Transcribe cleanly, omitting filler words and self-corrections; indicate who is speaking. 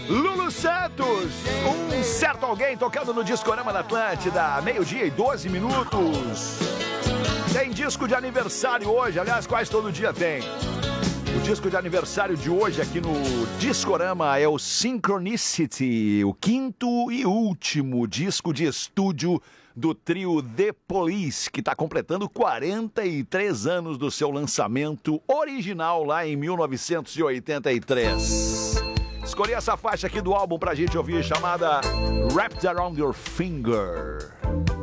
Speaker 1: Lulu Santos, um certo alguém tocando no Discorama da Atlântida, 12:12. Tem disco de aniversário hoje, aliás, quase todo dia tem. O disco de aniversário de hoje aqui no Discorama é o Synchronicity, o quinto e último disco de estúdio do trio The Police, que está completando 43 anos do seu lançamento original lá em 1983. Escolhi essa faixa aqui do álbum pra gente ouvir, chamada Wrapped Around Your Finger.